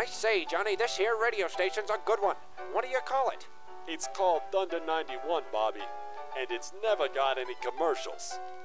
I say, Johnny, this here radio station's a good one. What do you call it? It's called Thunder 91, Bobby, and it's never got any commercials.